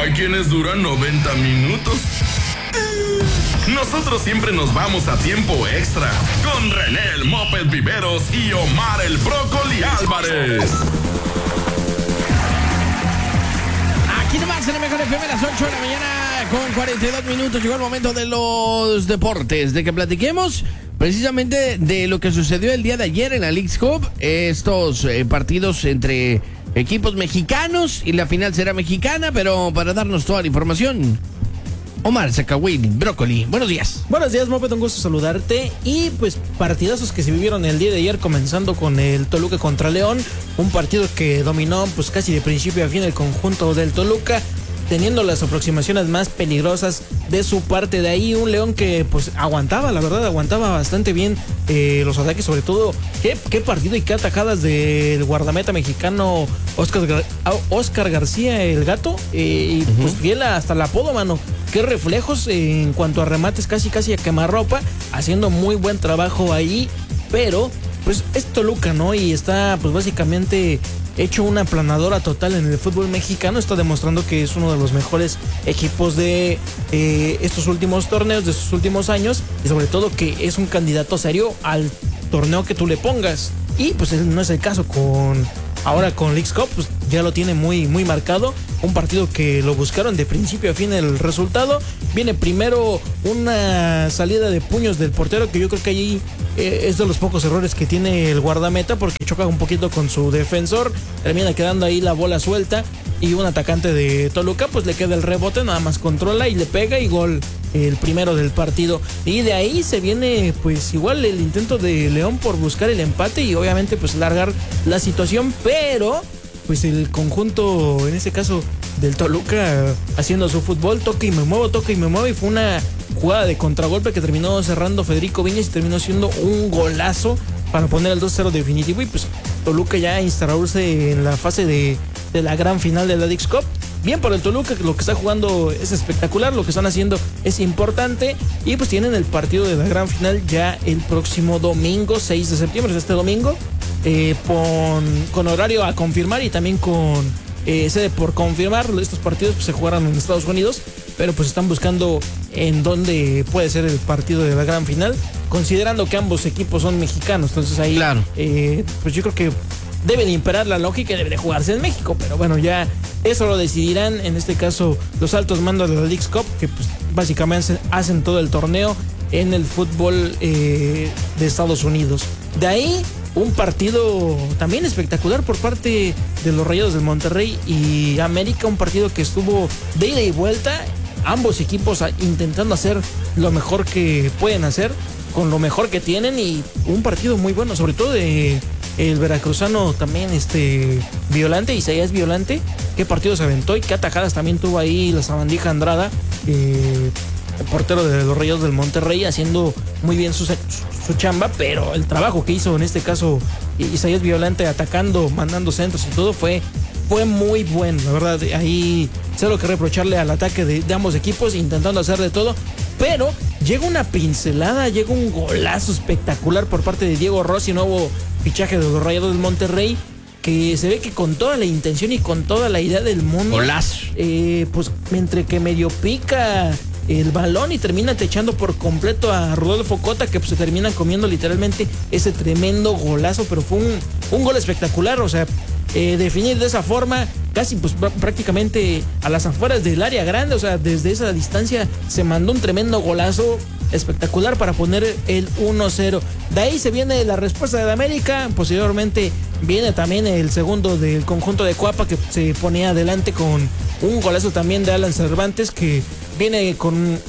hay quienes duran 90 minutos. Nosotros siempre nos vamos a tiempo extra con René el Moped Viveros y Omar el Brócoli Álvarez. Aquí nomás en el Mejor FM a las 8 de la mañana con 42 minutos. Llegó el momento de los deportes, de que platiquemos precisamente de lo que sucedió el día de ayer en la Leagues Cup. Estos partidos entre equipos mexicanos y la final será mexicana, pero para darnos toda la información, Omar Zacahuil, Brócoli, buenos días. Buenos días, Moped, un gusto saludarte. Y pues partidazos que se vivieron el día de ayer, comenzando con el Toluca contra León. Un partido que dominó pues casi de principio a fin el conjunto del Toluca, teniendo las aproximaciones más peligrosas de su parte. De ahí un León que pues aguantaba, la verdad, aguantaba bastante bien los ataques, sobre todo qué partido y qué atajadas del guardameta mexicano Oscar García, el gato, y pues fiel hasta el apodo, mano. Qué reflejos en cuanto a remates, casi a quemarropa, haciendo muy buen trabajo ahí. Pero pues es Toluca, ¿no? Y está pues básicamente hecho una aplanadora total en el fútbol mexicano. Está demostrando que es uno de los mejores equipos de estos últimos torneos, de estos últimos años, y sobre todo que es un candidato serio al torneo que tú le pongas. Y pues no es el caso ahora con Leagues Cup, pues ya lo tiene muy marcado. Un partido que lo buscaron de principio a fin el resultado. Viene primero una salida de puños del portero, que yo creo que allí es de los pocos errores que tiene el guardameta, porque choca un poquito con su defensor, termina quedando ahí la bola suelta, y un atacante de Toluca pues le queda el rebote, nada más controla y le pega, y gol, el primero del partido. Y de ahí se viene pues igual el intento de León por buscar el empate y obviamente pues largar la situación, pero pues el conjunto, en este caso del Toluca, haciendo su fútbol, toca y me muevo, y fue una jugada de contragolpe que terminó cerrando Federico Viñas y terminó siendo un golazo para poner el 2-0 definitivo. Y pues Toluca ya instaurarse en la fase de la gran final de la Leagues Cup. Bien por el Toluca, lo que está jugando es espectacular, lo que están haciendo es importante, y pues tienen el partido de la gran final ya el próximo domingo, 6 de septiembre, este domingo, con horario a confirmar y también con sede por confirmar. Estos partidos pues se jugarán en Estados Unidos, pero pues están buscando en dónde puede ser el partido de la gran final, considerando que ambos equipos son mexicanos. Entonces ahí, claro, pues yo creo que debe de imperar la lógica y debe de jugarse en México, pero bueno, ya eso lo decidirán en este caso los altos mandos de la Leagues Cup, que pues básicamente hacen todo el torneo en el fútbol de Estados Unidos. De ahí un partido también espectacular por parte de los Rayados del Monterrey y América, un partido que estuvo de ida y vuelta, ambos equipos intentando hacer lo mejor que pueden hacer con lo mejor que tienen, y un partido muy bueno, sobre todo de el veracruzano también, Violante, Isaías Violante. Qué partido se aventó y qué atajadas también tuvo ahí la Sabandija Andrada, el portero de los Rayados del Monterrey, haciendo muy bien su chamba. Pero el trabajo que hizo en este caso Isaías Violante, atacando, mandando centros y todo, fue muy bueno, la verdad. Ahí cero que reprocharle al ataque de ambos equipos, intentando hacer de todo. Pero llega una pincelada, llega un golazo espectacular por parte de Diego Rossi, nuevo fichaje de los Rayados del Monterrey, que se ve que con toda la intención y con toda la idea del mundo, golazo, pues entre que medio pica el balón y termina techando por completo a Rodolfo Cota, que pues se termina comiendo literalmente ese tremendo golazo. Pero fue un gol espectacular, o sea, definir de esa forma, casi pues prácticamente a las afueras del área grande, o sea, desde esa distancia se mandó un tremendo golazo espectacular para poner el 1-0. De ahí se viene la respuesta de América. Posteriormente viene también el segundo del conjunto de Cuapa, que se ponía adelante con un golazo también de Alan Cervantes, que viene con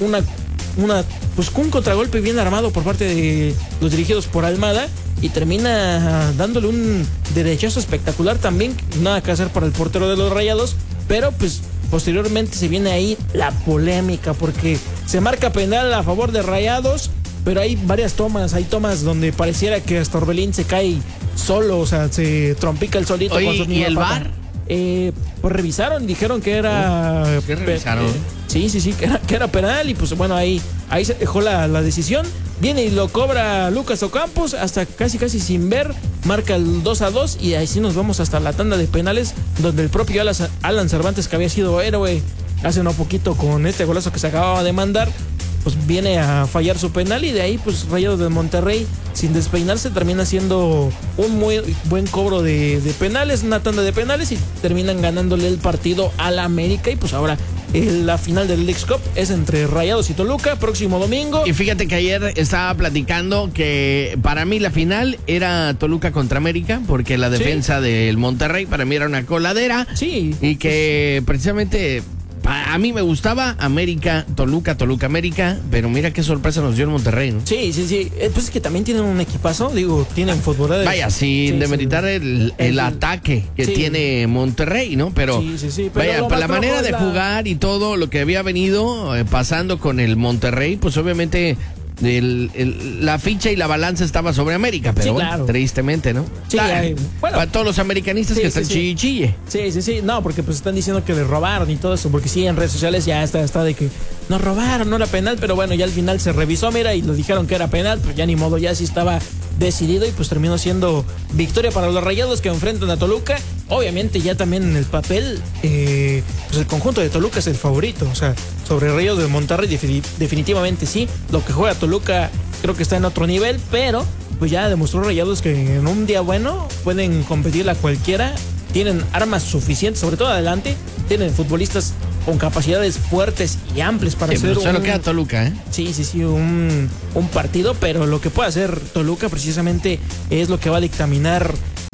pues un contragolpe bien armado por parte de los dirigidos por Almada, y termina dándole un derechazo espectacular también. Nada que hacer para el portero de los Rayados, pero pues posteriormente se viene ahí la polémica, porque se marca penal a favor de Rayados, pero hay varias tomas, donde pareciera que hasta Orbelín se cae solo, o sea, se trompica el solito. Oye, con su ¿y el pata. VAR? Pues revisaron, dijeron que era... ¿Qué revisaron? Sí, que era penal, y pues bueno, ahí se dejó la decisión. Viene y lo cobra Lucas Ocampos, hasta casi sin ver, marca el 2-2, y ahí sí nos vamos hasta la tanda de penales, donde el propio Alan Cervantes, que había sido héroe hace no poquito con este golazo que se acababa de mandar, pues viene a fallar su penal y de ahí pues Rayados de Monterrey sin despeinarse termina haciendo un muy buen cobro de penales, una tanda de penales y terminan ganándole el partido al América y pues ahora la final del Leagues Cup es entre Rayados y Toluca próximo domingo. Y fíjate que ayer estaba platicando que para mí la final era Toluca contra América porque la defensa del Monterrey para mí era una coladera. Sí. Y que precisamente a mí me gustaba América, Toluca, América, pero mira qué sorpresa nos dio el Monterrey, ¿no? Sí. Pues es que también tienen un equipazo, digo, tienen futbolistas. Vaya, sin demeritar el ataque que tiene Monterrey, ¿no? Pero, Pero vaya, la manera de jugar y todo lo que había venido pasando con el Monterrey, pues obviamente la ficha y la balanza estaba sobre América, pero bueno, claro, tristemente, ¿no? Sí, bueno, para todos los americanistas que están chille. Sí, no, porque pues están diciendo que le robaron y todo eso, porque sí, en redes sociales ya está de que nos robaron, no era penal, pero bueno, ya al final se revisó, mira, y lo dijeron que era penal, pues ya ni modo, ya sí estaba decidido y pues terminó siendo victoria para los Rayados que enfrentan a Toluca. Obviamente ya también en el papel, pues el conjunto de Toluca es el favorito, o sea, sobre Rayados de Monterrey definitivamente sí, lo que juega Toluca creo que está en otro nivel, pero pues ya demostró Rayados que en un día bueno pueden competir a cualquiera, tienen armas suficientes, sobre todo adelante, tienen futbolistas con capacidades fuertes y amplias para hacer lo queda Toluca, ¿eh? Sí, un partido, pero lo que puede hacer Toluca precisamente es lo que va a dictaminar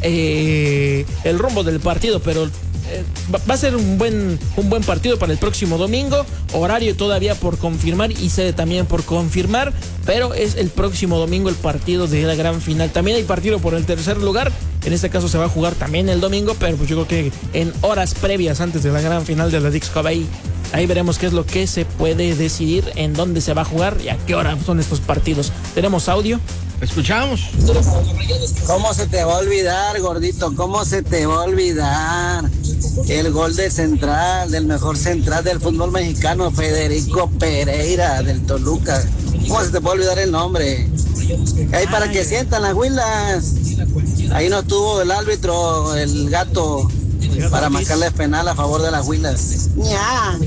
el rumbo del partido, pero va a ser un buen partido para el próximo domingo, horario todavía por confirmar y sede también por confirmar, pero es el próximo domingo el partido de la gran final. También hay partido por el tercer lugar, en este caso se va a jugar también el domingo, pero pues yo creo que en horas previas antes de la gran final de la Leagues Cup ahí veremos qué es lo que se puede decidir, en dónde se va a jugar y a qué hora son estos partidos. ¿Tenemos audio? Escuchamos. ¿Cómo se te va a olvidar, gordito? ¿Cómo se te va a olvidar el gol de central, del mejor central del fútbol mexicano, Federico Pereira, del Toluca? ¿Cómo se te puede olvidar el nombre? Ahí para que sientan las huilas. Ahí no estuvo el árbitro, el gato, para marcarle penal a favor de las huilas. ¡Nya!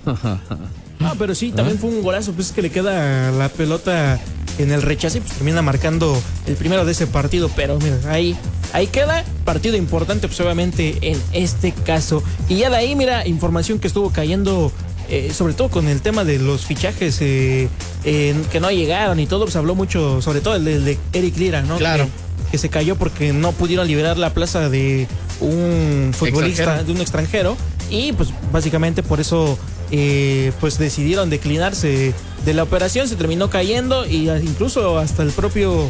Pero sí, también fue un golazo, pues es que le queda la pelota en el rechazo y pues termina marcando el primero de ese partido, pero mira, ahí queda, partido importante pues obviamente en este caso. Y ya de ahí, mira, información que estuvo cayendo, sobre todo con el tema de los fichajes que no llegaron y todo, pues habló mucho, sobre todo el de Eric Lira, ¿no? Claro. Que se cayó porque no pudieron liberar la plaza de un futbolista, de un extranjero, y pues básicamente por eso pues decidieron declinarse de la operación, se terminó cayendo y incluso hasta el propio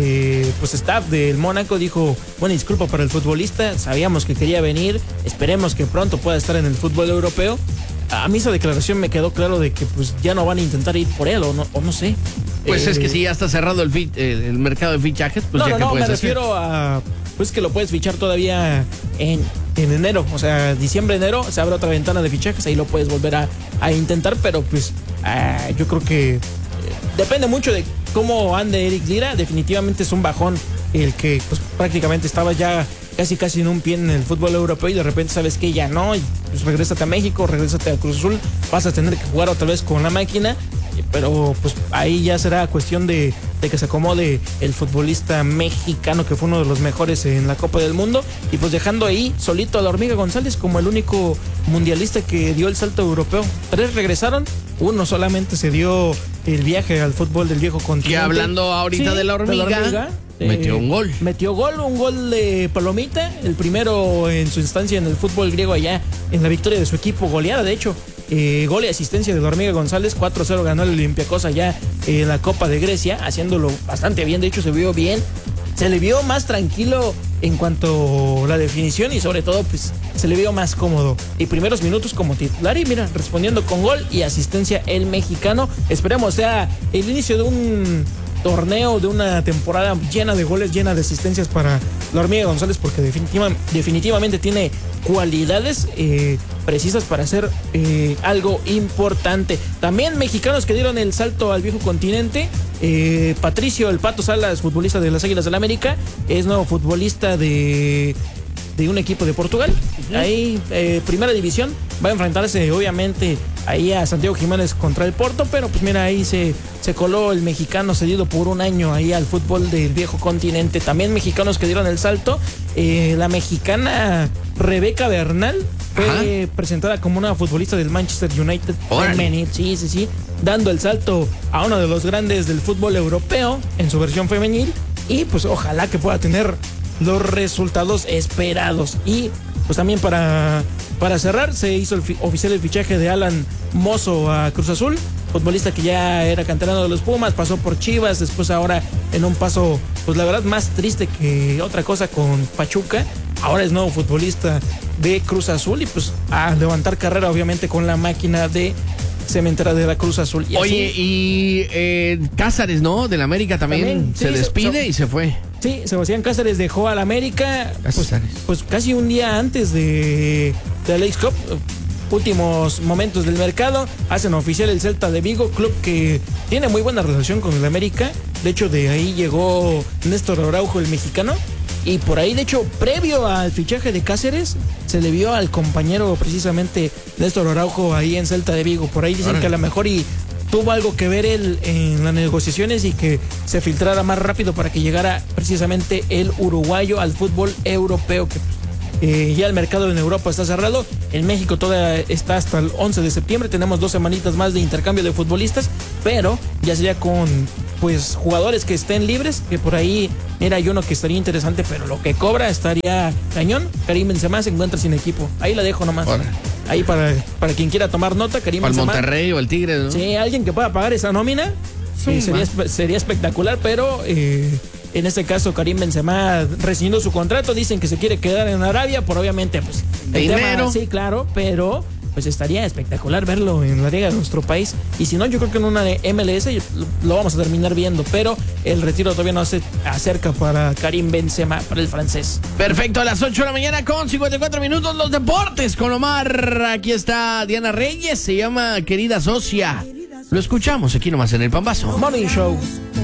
pues staff del Mónaco dijo, bueno, disculpa para el futbolista, sabíamos que quería venir, esperemos que pronto pueda estar en el fútbol europeo. A mí esa declaración me quedó claro de que pues ya no van a intentar ir por él o no sé. Pues es que si ya está cerrado el mercado de fichajes, pues ya que puedes me refiero a pues que lo puedes fichar todavía en enero, o sea, diciembre, enero, se abre otra ventana de fichajes, ahí lo puedes volver a intentar, pero pues yo creo que depende mucho de cómo ande Eric Lira. Definitivamente es un bajón el que pues prácticamente estaba ya casi en un pie en el fútbol europeo y de repente sabes que ya no, y pues regrésate a México, regrésate a Cruz Azul, vas a tener que jugar otra vez con la máquina, pero pues ahí ya será cuestión de que se acomode el futbolista mexicano que fue uno de los mejores en la Copa del Mundo, y pues dejando ahí solito a la Hormiga González como el único mundialista que dio el salto europeo. 3 regresaron, uno solamente se dio el viaje al fútbol del viejo continente. Y hablando ahorita de la Hormiga, metió un gol. Un gol de palomita, el primero en su instancia en el fútbol griego allá, en la victoria de su equipo, goleada de hecho. Gol y asistencia de la Hormiga González, 4-0 ganó el Olympiacos allá en la Copa de Grecia, haciéndolo bastante bien, de hecho se vio bien, se le vio más tranquilo en cuanto a la definición y sobre todo pues se le vio más cómodo. Y primeros minutos como titular y mira, respondiendo con gol y asistencia el mexicano. Esperemos sea el inicio de un torneo, de una temporada llena de goles, llena de asistencias para la Hormiga González, porque definitivamente tiene cualidades precisas para hacer algo importante. También mexicanos que dieron el salto al viejo continente. Patricio El Pato Salas, futbolista de las Águilas del América, es nuevo futbolista de de un equipo de Portugal. Ahí, primera división, va a enfrentarse obviamente ahí a Santiago Jiménez contra el Porto, pero pues mira, ahí se coló el mexicano cedido por un año ahí al fútbol del viejo continente. También mexicanos que dieron el salto, la mexicana Rebeca Bernal fue presentada como una futbolista del Manchester United femenil, sí, dando el salto a uno de los grandes del fútbol europeo en su versión femenil, y pues ojalá que pueda tener los resultados esperados. Y pues también para cerrar, se hizo oficial el fichaje de Alan Mozo a Cruz Azul, futbolista que ya era canterano de los Pumas, pasó por Chivas, después ahora en un paso, pues la verdad más triste que otra cosa, con Pachuca. Ahora es nuevo futbolista de Cruz Azul y pues a levantar carrera obviamente con la máquina de cementera de la Cruz Azul. Y oye, y Cáceres, ¿no? Del América también se despide y se fue. Sí, Sebastián Cáceres dejó al América pues casi un día antes de la Leagues Cup. Últimos momentos del mercado, hacen oficial el Celta de Vigo, club que tiene muy buena relación con el América. De hecho, de ahí llegó Néstor Araujo, el mexicano. Y por ahí, de hecho, previo al fichaje de Cáceres, se le vio al compañero precisamente Néstor Araujo ahí en Celta de Vigo. Por ahí dicen que a lo mejor y tuvo algo que ver él en las negociaciones y que se filtrara más rápido para que llegara precisamente el uruguayo al fútbol europeo, que ya el mercado en Europa está cerrado. En México todavía está hasta el 11 de septiembre. Tenemos 2 semanitas más de intercambio de futbolistas, pero ya sería con pues jugadores que estén libres, que por ahí mira, hay uno que estaría interesante, pero lo que cobra estaría cañón. Karim Benzema se encuentra sin equipo. Ahí la dejo nomás. Ahí para quien quiera tomar nota, Karim Benzema. Al Monterrey o el Tigre, ¿no? Sí, alguien que pueda pagar esa nómina. Sí, sería espectacular, pero en este caso Karim Benzema rescindiendo su contrato, dicen que se quiere quedar en Arabia por obviamente pues el tema, sí, claro, pero pues estaría espectacular verlo en la liga de nuestro país, y si no, yo creo que en una MLS lo vamos a terminar viendo, pero el retiro todavía no se acerca para Karim Benzema, para el francés. Perfecto, a las 8 de la mañana con 54 minutos, los deportes con Omar. Aquí está Diana Reyes, se llama Querida Socia. Lo escuchamos aquí nomás en El Pambazo Morning Show.